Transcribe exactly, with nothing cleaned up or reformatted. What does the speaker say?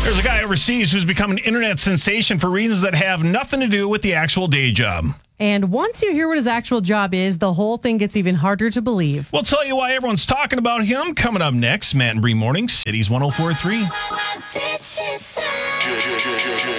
There's a guy overseas who's become an internet sensation for reasons that have nothing to do with the actual day job. And once you hear what his actual job is, the whole thing gets even harder to believe. We'll tell you why everyone's talking about him coming up next. Matt and Bree Mornings, Cities one oh four point three.